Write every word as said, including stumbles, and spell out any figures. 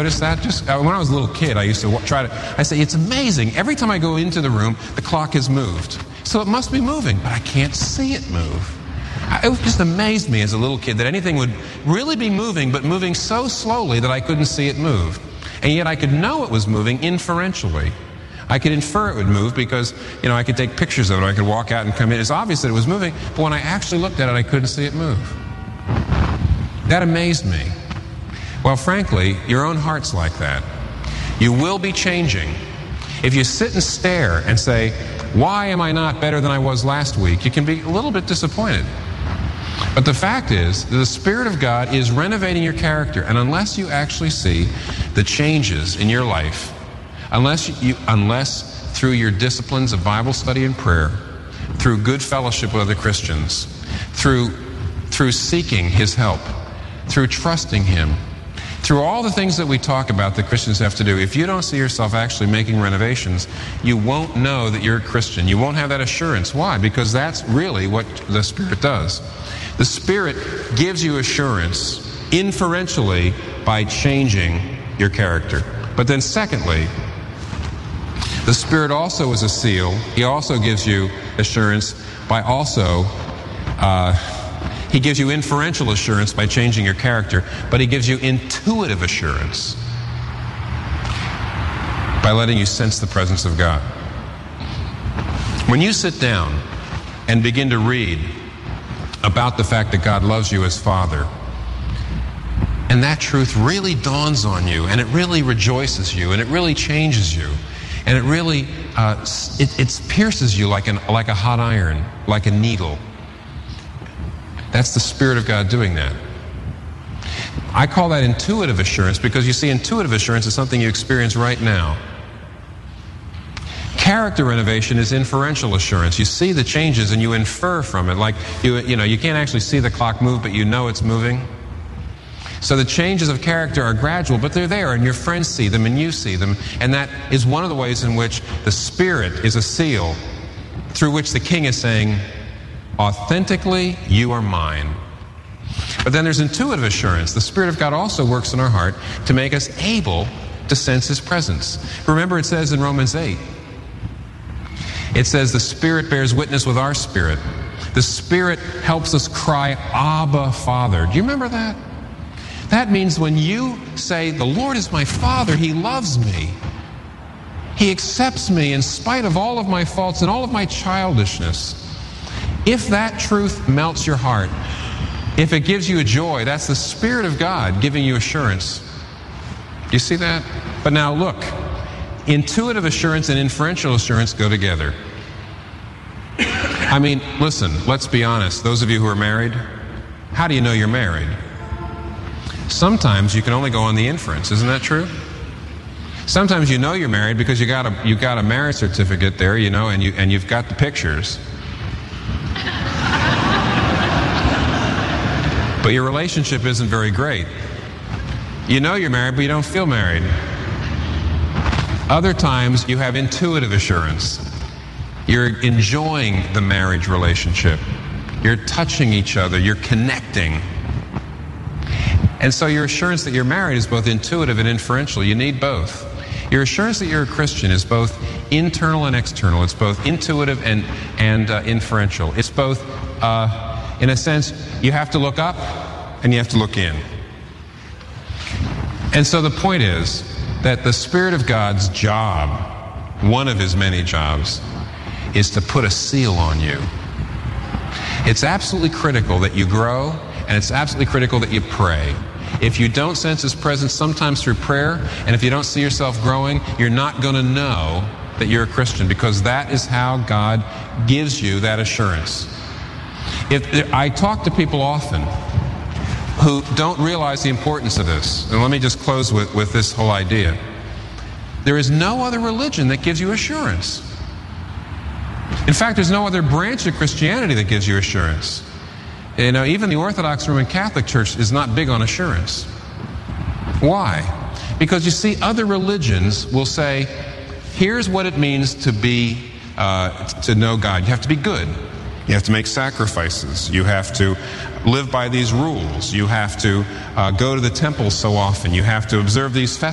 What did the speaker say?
notice that? Just uh, when I was a little kid, I used to w- try to, I say, it's amazing. Every time I go into the room, the clock has moved. So it must be moving, but I can't see it move. I, it just amazed me as a little kid that anything would really be moving, but moving so slowly that I couldn't see it move. And yet I could know it was moving inferentially. I could infer it would move because, you know, I could take pictures of it. I could walk out and come in. It's obvious that it was moving, but when I actually looked at it, I couldn't see it move. That amazed me. Well, frankly, your own heart's like that. You will be changing. If you sit and stare and say, why am I not better than I was last week? You can be a little bit disappointed. But the fact is, the Spirit of God is renovating your character, and unless you actually see the changes in your life, unless you, unless through your disciplines of Bible study and prayer, through good fellowship with other Christians, through through seeking His help, through trusting Him, through all the things that we talk about that Christians have to do, if you don't see yourself actually making renovations, you won't know that you're a Christian. You won't have that assurance. Why? Because that's really what the Spirit does. The Spirit gives you assurance inferentially by changing your character. But then secondly, the Spirit also is a seal. He also gives you assurance by also, uh, He gives you inferential assurance by changing your character, but He gives you intuitive assurance by letting you sense the presence of God. When you sit down and begin to read about the fact that God loves you as Father, and that truth really dawns on you, and it really rejoices you, and it really changes you, and it really uh, it, it pierces you like an like a hot iron, like a needle. That's the Spirit of God doing that. I call that intuitive assurance because, you see, intuitive assurance is something you experience right now. Character renovation is inferential assurance. You see the changes and you infer from it. Like, you, you know, you can't actually see the clock move, but you know it's moving. So the changes of character are gradual, but they're there, and your friends see them and you see them. And that is one of the ways in which the Spirit is a seal through which the King is saying, authentically, you are mine. But then there's intuitive assurance. The Spirit of God also works in our heart to make us able to sense His presence. Remember, it says in Romans eight, it says the Spirit bears witness with our spirit. The Spirit helps us cry, Abba, Father. Do you remember that? That means when you say, the Lord is my Father, He loves me. He accepts me in spite of all of my faults and all of my childishness. If that truth melts your heart, if it gives you a joy, that's the Spirit of God giving you assurance. You see that? But now look, intuitive assurance and inferential assurance go together. I mean, listen, let's be honest. Those of you who are married, how do you know you're married? Sometimes you can only go on the inference. Isn't that true? Sometimes you know you're married because you got a you got a marriage certificate there, you know, and you and you've got the pictures. But your relationship isn't very great. You know you're married, but you don't feel married. Other times you have intuitive assurance. You're enjoying the marriage relationship. You're touching each other. You're connecting. And so your assurance that you're married is both intuitive and inferential. You need both. Your assurance that you're a Christian is both internal and external. It's both intuitive and, and uh, inferential. It's both, uh, in a sense, you have to look up and you have to look in. And so the point is that the Spirit of God's job, one of His many jobs, is to put a seal on you. It's absolutely critical that you grow, and it's absolutely critical that you pray. If you don't sense His presence sometimes through prayer, and if you don't see yourself growing, you're not going to know that you're a Christian, because that is how God gives you that assurance. If I talk to people often who don't realize the importance of this, and let me just close with, with this whole idea. There is no other religion that gives you assurance. In fact, there's no other branch of Christianity that gives you assurance. You know, even the Orthodox Roman Catholic Church is not big on assurance. Why? Because you see, other religions will say, here's what it means to be, uh, to know God. You have to be good. You have to make sacrifices. You have to live by these rules. You have to uh, go to the temple so often. You have to observe these festivals.